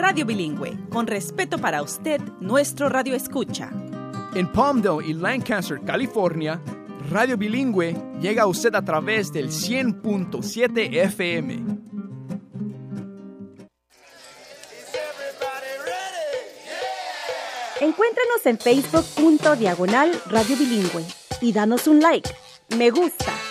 Radio Bilingüe, con respeto para usted, nuestro radio escucha. En Palmdale y Lancaster, California, Radio Bilingüe llega a usted a través del 100.7 FM. Encuéntranos en Facebook.com/Radio Bilingüe y danos un like, me gusta